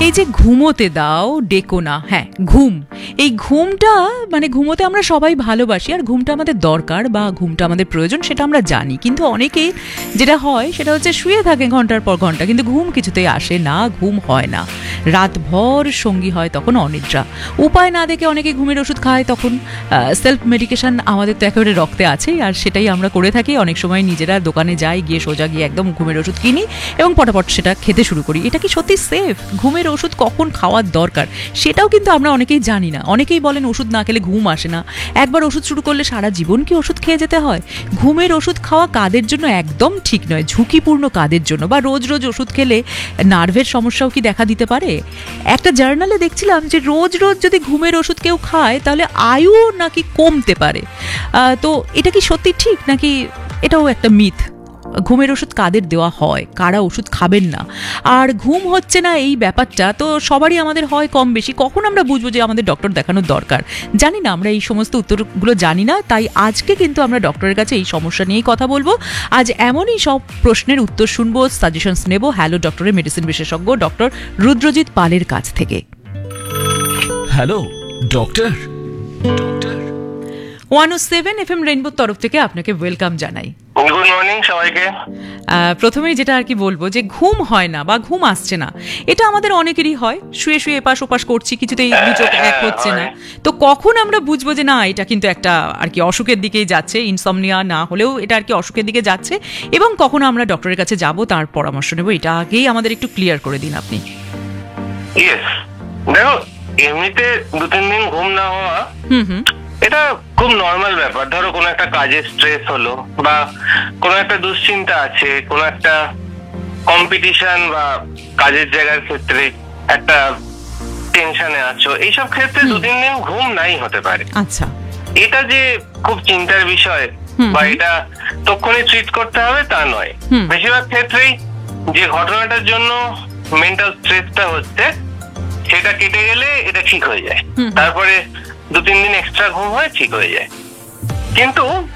এই যে ঘুমোতে দাও ডেকো না, হ্যাঁ ঘুম, এই ঘুমটা মানে ঘুমোতে আমরা সবাই ভালোবাসি আর ঘুমটা আমাদের দরকার বা ঘুমটা আমাদের প্রয়োজন সেটা আমরা জানি, কিন্তু অনেকেই যেটা হয় সেটা হচ্ছে শুয়ে থাকে ঘন্টার পর ঘন্টা কিন্তু ঘুম কিছুতেই আসে না, ঘুম হয় না, রাতভর সঙ্গী হয় তখন অনিদ্রা। উপায় না দেখে অনেকে ঘুমের ওষুধ খায়, তখন সেলফ মেডিকেশন আমাদের তো একেবারে রক্তে আছে আর সেটাই আমরা করে থাকি। অনেক সময় নিজেরা দোকানে যাই, গিয়ে সোজা গিয়ে একদম ঘুমের ওষুধ কিনি এবং পটাপট সেটা খেতে শুরু করি। এটা কি সত্যি সেফ? ঘুমের ওষুধ কখন খাওয়ার দরকার সেটাও কিন্তু আমরা অনেকেই জানি না। অনেকেই বলেন ওষুধ না খেলে ঘুম আসে না, একবার ওষুধ শুরু করলে সারা জীবন কি ওষুধ খেয়ে যেতে হয়? ঘুমের ওষুধ খাওয়া কাদের জন্য একদম ঠিক নয়, ঝুঁকিপূর্ণ কাদের জন্য, বা রোজ রোজ ওষুধ খেলে নার্ভের সমস্যাও কি দেখা দিতে পারে? একটা জার্নালে দেখছিলাম যে রোজ রোজ যদি ঘুমের ওষুধ কেউ খায় তাহলে আয়ু নাকি কমতে পারে। তো এটা কি সত্যি ঠিক নাকি এটাও একটা মিথ? ঘুমের ওষুধ কাদের দেওয়া হয়, কারা ওষুধ খাবেন না, আর ঘুম হচ্ছে না এই ব্যাপারটা তো সবারই আমাদের হয় কম বেশি, কখন আমরা বুঝবো যে আমাদের ডক্টর দেখানোর দরকার? জানি না, আমরা এই সমস্ত উত্তরগুলো জানি না, তাই আজকে কিন্তু আমরা ডক্টরের কাছে এই সমস্যা নিয়েই কথা বলবো। আজ এমনই সব প্রশ্নের উত্তর শুনবো, সাজেশনস নেব হ্যালো ডক্টরের মেডিসিন বিশেষজ্ঞ ডক্টর রুদ্রজিৎ পালের কাছ থেকে। Hello doctor. 107 FM রেইনবোর তরফ থেকে আপনাকে ওয়েলকাম জানাই। গুড মর্নিং সবাইকে। প্রথমেই যেটা আর কি বলবো যে ঘুম হয় না বা ঘুম আসছে না, এটা আমাদের অনেকেরই হয়, শুয়ে শুয়ে এপাশ ওপাশ করছি, কিছুতেই দু চোখ এক হচ্ছে না। তো কখন আমরা বুঝবো যে না এটা কিন্তু একটা আর কি অসুখের দিকেই যাচ্ছে, ইনসমনিয়া না হলেও এটা আর কি অসুখের দিকে যাচ্ছে, এবং কখন আমরা ডক্টরের কাছে যাব তার পরামর্শ নেব, এটা আগেই আমাদের একটু ক্লিয়ার করে দিন আপনি। ইয়েস, দেখো এমনিতে 2-3 দিন ঘুম না হওয়া এটা খুব নর্মাল ব্যাপার। ধরো কোনো একটা কাজের স্ট্রেস হলো বা কোনো একটা দুশ্চিন্তা আছে, কোনো একটা কম্পিটিশন বা কাজের জায়গার ক্ষেত্রে একটা টেনশনে আছো, এইসব ক্ষেত্রে 2-3 দিন ঘুম নাই হতে পারে। আচ্ছা, এটা যে খুব চিন্তার বিষয় বা এটা তখনই ট্রিট করতে হবে তা নয়। বেশিরভাগ ক্ষেত্রেই যে ঘটনাটার জন্য মেন্টাল স্ট্রেসটা হচ্ছে সেটা কেটে গেলে এটা ঠিক হয়ে যায়, তারপরে 2-3 দিন এক্সট্রা ঘুম হয় ঠিক হয়ে যায়। কিন্তু